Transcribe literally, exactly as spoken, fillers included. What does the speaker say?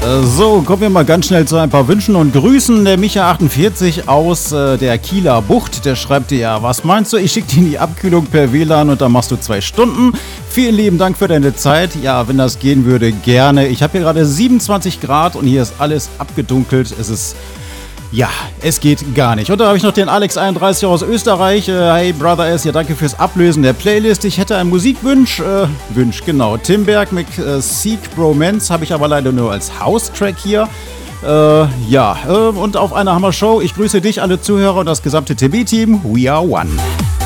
So, kommen wir mal ganz schnell zu ein paar Wünschen und Grüßen. Der Micha achtundvierzig aus äh, der Kieler Bucht, der schreibt dir, ja, was meinst du? Ich schicke dir die Abkühlung per W L A N und dann machst du zwei Stunden. Vielen lieben Dank für deine Zeit. Ja, wenn das gehen würde, gerne. Ich habe hier gerade siebenundzwanzig Grad und hier ist alles abgedunkelt. Es ist... Ja, es geht gar nicht. Und da habe ich noch den Alex einunddreißig aus Österreich. Äh, hey Brother S, ja danke fürs Ablösen der Playlist. Ich hätte einen Musikwunsch. Äh, Wünsch, genau. Timberg mit äh, Seek Bromance habe ich aber leider nur als House-Track hier. Äh, ja, äh, und auf einer Hammer-Show. Ich grüße dich, alle Zuhörer und das gesamte T B-Team. We are one.